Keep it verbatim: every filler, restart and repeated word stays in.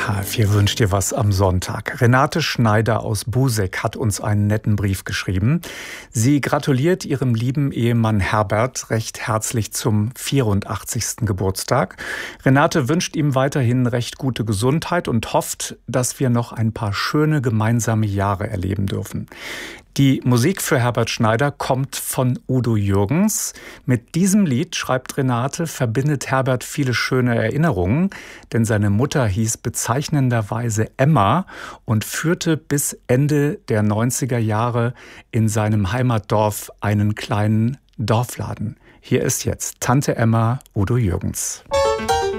H vier wünscht dir was am Sonntag. Renate Schneider aus Buseck hat uns einen netten Brief geschrieben. Sie gratuliert ihrem lieben Ehemann Herbert recht herzlich zum vierundachtzigsten Geburtstag. Renate wünscht ihm weiterhin recht gute Gesundheit und hofft, dass wir noch ein paar schöne gemeinsame Jahre erleben dürfen. Die Musik für Herbert Schneider kommt von Udo Jürgens. Mit diesem Lied, schreibt Renate, verbindet Herbert viele schöne Erinnerungen, denn seine Mutter hieß bezeichnenderweise Emma und führte bis Ende der neunziger Jahre in seinem Heimatdorf einen kleinen Dorfladen. Hier ist jetzt Tante Emma, Udo Jürgens.